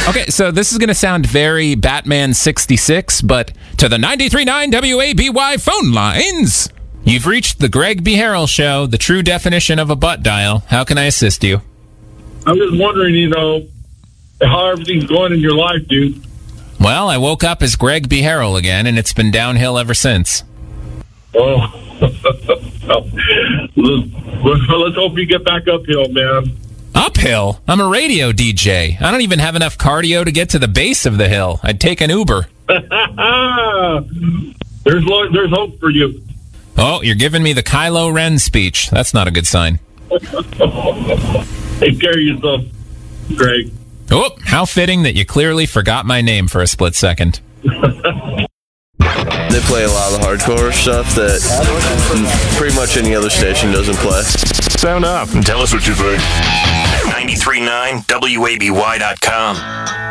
Okay, so this is going to sound very Batman 66, but to the 93.9 WABY phone lines. You've reached the Greg B. Harrell Show, the true definition of a butt dial. How can I assist you? I'm just wondering, how everything's going in your life, dude. Well, I woke up as Greg B. Harrell again, and it's been downhill ever since. Oh, let's hope you get back uphill, man. Uphill? I'm a radio DJ. I don't even have enough cardio to get to the base of the hill. I'd take an Uber. There's hope for you. Oh, you're giving me the Kylo Ren speech. That's not a good sign. Take care of yourself, Greg. Oh, how fitting that you clearly forgot my name for a split second. They play a lot of the hardcore stuff that pretty much any other station doesn't play. Sound up and tell us what you think. 93.9 WABY.com.